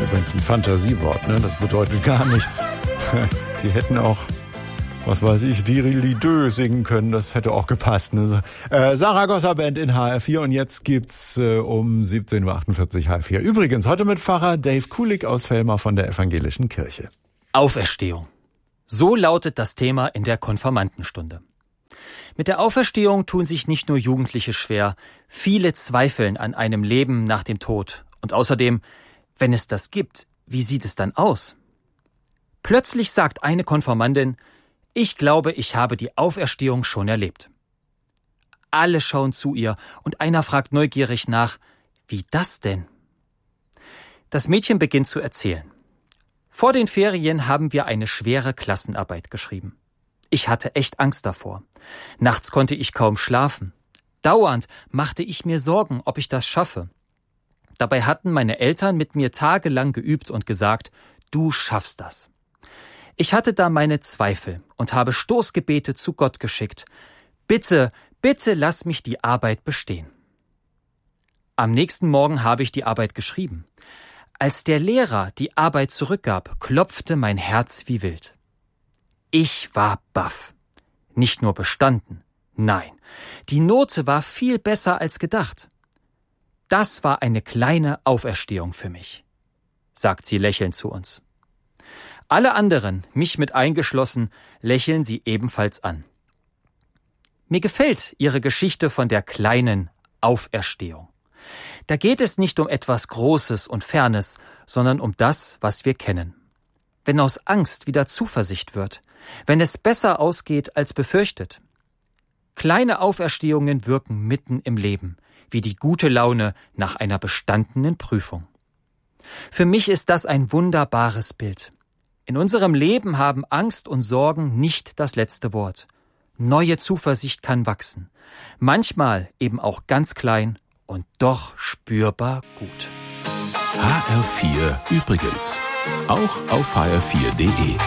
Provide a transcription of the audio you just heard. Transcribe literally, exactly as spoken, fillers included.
übrigens ein Fantasiewort, ne? Das bedeutet gar nichts. Die hätten auch, was weiß ich, Dirilidö singen können, das hätte auch gepasst. Ne? Äh, Saragossa Band in H R vier und jetzt gibt's äh, um siebzehn Uhr achtundvierzig H R vier. Übrigens, heute mit Pfarrer Dave Kulik aus Vellmar von der Evangelischen Kirche. Auferstehung. So lautet das Thema in der Konfirmandenstunde. Mit der Auferstehung tun sich nicht nur Jugendliche schwer, viele zweifeln an einem Leben nach dem Tod. Und außerdem, wenn es das gibt, wie sieht es dann aus? Plötzlich sagt eine Konfirmandin, ich glaube, ich habe die Auferstehung schon erlebt. Alle schauen zu ihr und einer fragt neugierig nach, wie das denn? Das Mädchen beginnt zu erzählen. Vor den Ferien haben wir eine schwere Klassenarbeit geschrieben. Ich hatte echt Angst davor. Nachts konnte ich kaum schlafen. Dauernd machte ich mir Sorgen, ob ich das schaffe. Dabei hatten meine Eltern mit mir tagelang geübt und gesagt, du schaffst das. Ich hatte da meine Zweifel und habe Stoßgebete zu Gott geschickt. Bitte, bitte lass mich die Arbeit bestehen. Am nächsten Morgen habe ich die Arbeit geschrieben. Als der Lehrer die Arbeit zurückgab, klopfte mein Herz wie wild. Ich war baff. Nicht nur bestanden, nein, die Note war viel besser als gedacht. Das war eine kleine Auferstehung für mich, sagt sie lächelnd zu uns. Alle anderen, mich mit eingeschlossen, lächeln sie ebenfalls an. Mir gefällt ihre Geschichte von der kleinen Auferstehung. Da geht es nicht um etwas Großes und Fernes, sondern um das, was wir kennen. Wenn aus Angst wieder Zuversicht wird, wenn es besser ausgeht als befürchtet. Kleine Auferstehungen wirken mitten im Leben, wie die gute Laune nach einer bestandenen Prüfung. Für mich ist das ein wunderbares Bild. In unserem Leben haben Angst und Sorgen nicht das letzte Wort. Neue Zuversicht kann wachsen. Manchmal eben auch ganz klein und doch spürbar gut. H R vier übrigens. Auch auf h r vier punkt d e.